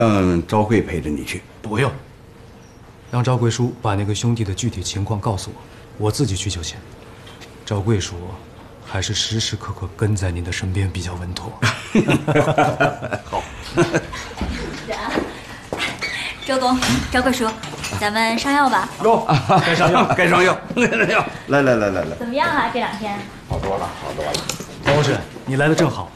让昭贵陪着你去。 不用，让赵贵叔把那个兄弟的具体情况告诉我，我自己去就行。赵贵叔还是时时刻刻跟在您的身边比较稳妥。 好。 周公、赵贵叔，咱们上药吧。 哟，该上药，该上药，该上药。来， 怎么样啊？这2天？ 好多了，好多了。 包公子，你来的正好，